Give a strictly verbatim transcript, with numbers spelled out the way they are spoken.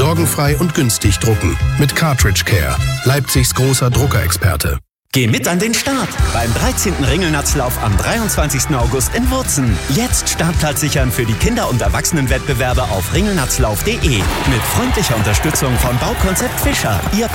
Sorgenfrei und günstig drucken. Mit Cartridge Care. Leipzigs großer Druckerexperte. Geh mit an den Start beim dreizehnten Ringelnatzlauf am dreiundzwanzigsten August in Wurzen. Jetzt Startplatz sichern für die Kinder- und Erwachsenenwettbewerbe auf ringelnatzlauf punkt de. Mit freundlicher Unterstützung von Baukonzept Fischer. Ihr